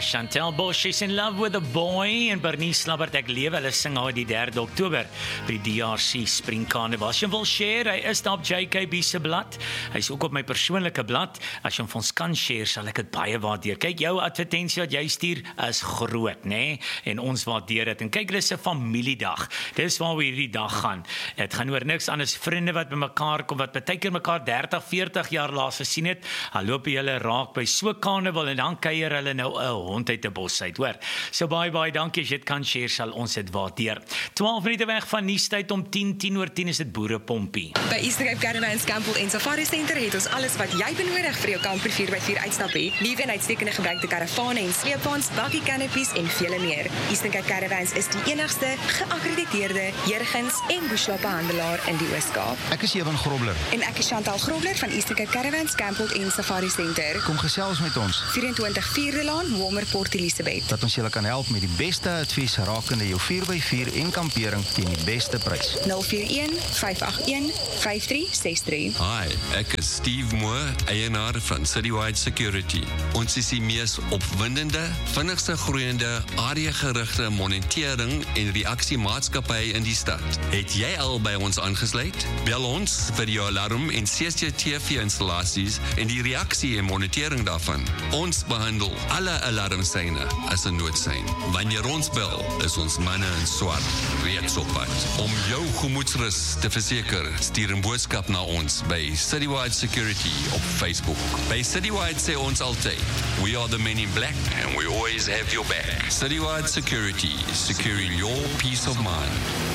Chantel Bosch is in love with a boy en Bernice Slabbert ek lewe, hulle sing haar die 3 Oktober by die DRC Spring Carnival. As jy wil share, hy is daar op JKB se blad, hy is ook op my persoonlike blad, as jy hom vir ons kan share, sal ek dit baie waardeer. Kyk, jou advertensie wat jy stuur is groot, né? En ons waardeer dit, en kyk, dit is 'n familiedag, dit is waar we hierdie dag gaan, het gaan oor niks anders, vriende wat by mekaar kom, wat baie keer mekaar 30, 40 jaar laas gesien het, al loop julle raak by so karnaval, en dan kuier hulle nou 'n hond uit 'n bos uit, hoor. So baie dankie, as jy dit kan share, sal ons dit waardeer. 12 minute weg van nuustyd om 10:10 is dit boerepompie. By Easter Cape Caravans Campbell en Safari Center het ons alles wat jy benodig vir jou kamper 4x4 uitstap het. Nuwe en uitstekende gebruikte karavane en sleepwaens, buggy canopies en vele meer. Easter Cape Caravans is die enigste geakkrediteerde Jurgens en bushwapenhandelaar in die Oos-Kaap. Ek is Ewan Grobler. En ek is Chantal Grobler van Easter Cape Caravans Campbell en Safari Center. Kom gesels met ons. 24 Vierde Laan, Walmer, Port Elizabeth. Dat ons julle kan help met die beste advies rakende jou 4x4 en kampering teen die beste prys. 041 581 5363. Hi, ek is Steve Moore, eienaar van Citywide Security. Ons is die mees opwindende, vinnigste groeiende, areagerigte monitering en reaksiemaatskappy in die stad. Het jy al by ons aangesluit? Bel ons vir jou alarm en CCTV-installasies en die reaksie en monitering daarvan. Ons behandel alle alarmsyne as 'n noodsein. Wanneer ons bel, is ons manne in swart reeds op pad. Om jou gemoedsrus te verseker, stuur 'n boodskap na ons by Citywide Security op Facebook. By Citywide sê ons altyd, we are the men in black and we always have your back. Citywide Security, securing your peace of mind.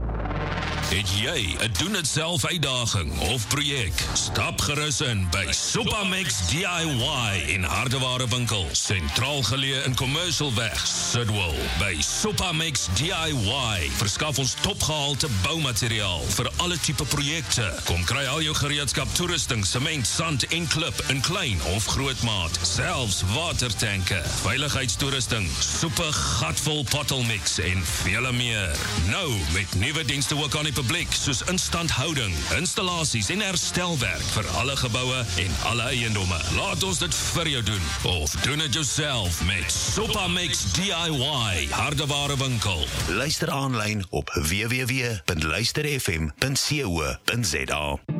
Het jy 'n doen-dit-self uitdaging of projek? Stap gerus in by Supamex DIY in Hardeware winkel, sentraal geleë in Commercialweg, Sidwell. By Supamex DIY verskaf ons topgehalte boumateriaal vir alle tipe projekte. Kom kry al jou gereedskap, toerusting, sement, sand en klip in klein of groot maat, selfs watertanke, veiligheidstoerusting, soepe gatvol pottelmix en vele meer. Nou met nuwe dienste ook aan die publiek, soos instandhouding, installasies en herstelwerk vir alle geboue en alle eiendomme. Laat ons dit vir jou doen, of doen dit jouself met Supamex DIY, Hardeware winkel. Luister aanlyn op www.luisterfm.co.za.